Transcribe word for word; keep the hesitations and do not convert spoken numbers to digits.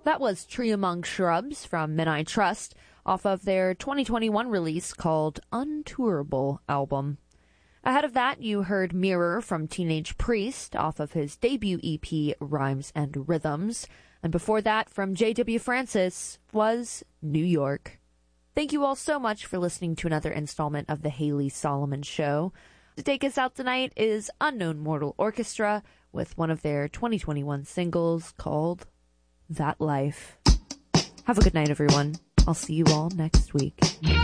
That was Tree Among Shrubs from Men I Trust off of their twenty twenty-one release called Untourable album. Ahead of that, you heard Mirror from Teenage Priest off of his debut E P Rhymes and Rhythms. And before that, from J W Francis, was New York. Thank you all so much for listening to another installment of The Haley Solomon Show. To take us out tonight is Unknown Mortal Orchestra with one of their twenty twenty-one singles called That Life. Have a good night, everyone. I'll see you all next week.